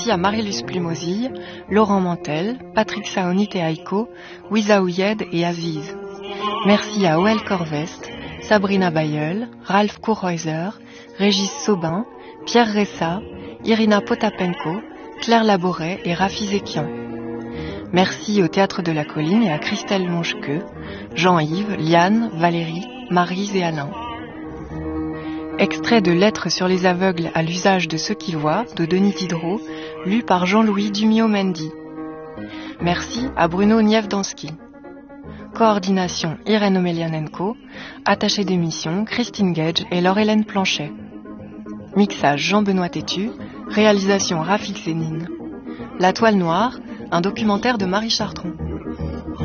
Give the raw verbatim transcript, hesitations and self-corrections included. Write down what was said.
Merci à Marilus Plumosille, Laurent Mantel, Patrick Saonite-Aiko, Wiza Ouyed et Aziz. Merci à Oel Corvest, Sabrina Bayeul, Ralph Kourhäuser, Régis Sobin, Pierre Ressa, Irina Potapenko, Claire Laboret et Rafi Zekian. Merci au Théâtre de la Colline et à Christelle Longequeux, Jean-Yves, Liane, Valérie, Maryse et Alain. Extrait de Lettres sur les aveugles à l'usage de ceux qui voient, de Denis Diderot, lu par Jean-Louis Dumio-Mendy. Merci à Bruno Nievdanski. Coordination Irène Omelianenko, attachée d'émission Christine Gage et Laure-Hélène Planchet. Mixage Jean-Benoît Tétu, réalisation Rafik Zénine. La Toile Noire, un documentaire de Marie Chartrand.